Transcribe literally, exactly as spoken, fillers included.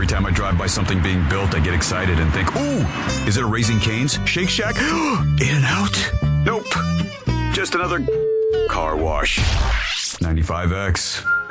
Every time I drive by something being built, I get excited and think, ooh, is it a Raising Cane's? Shake Shack? In-N-Out? Nope. Just another car wash. ninety-five X.